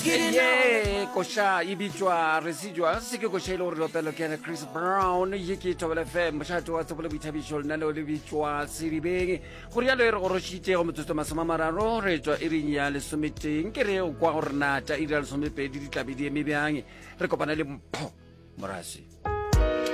ye kosha ibitwa residual sike kosha lo rotelo ke Chris Brown yiki tobela FM mshato wa tobela bitabishol nalo le bitwa siribeng gore ya le re goroshite go motsoto masama mararo re tswa irinya le someting ke re kwa gore nata ira le somepedi ditlabedi emebyange re kopana le mpho morasi